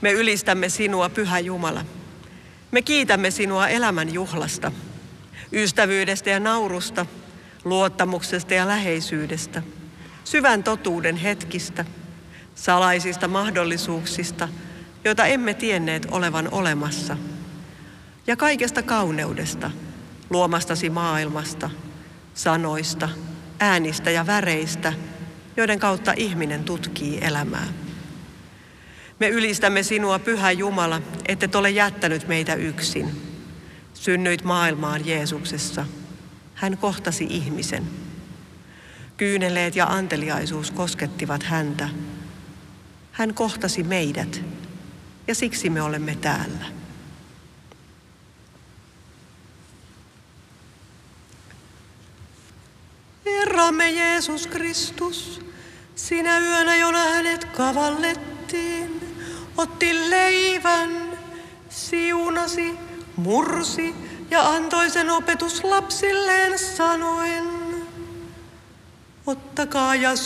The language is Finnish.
Me ylistämme sinua, Pyhä Jumala. Me kiitämme sinua elämän juhlasta, ystävyydestä ja naurusta, luottamuksesta ja läheisyydestä, syvän totuuden hetkistä, salaisista mahdollisuuksista, joita emme tienneet olevan olemassa, ja kaikesta kauneudesta, luomastasi maailmasta, sanoista, äänistä ja väreistä, joiden kautta ihminen tutkii elämää. Me ylistämme sinua, Pyhä Jumala, ettet ole jättänyt meitä yksin. Synnyit maailmaan Jeesuksessa. Hän kohtasi ihmisen. Kyyneleet ja anteliaisuus koskettivat häntä. Hän kohtasi meidät, ja siksi me olemme täällä. Herramme Jeesus Kristus, sinä yönä, jona hänet kavallettiin, otti leivän, siunasi, mursi ja antoi sen opetuslapsilleen sanoen: ottakaa ja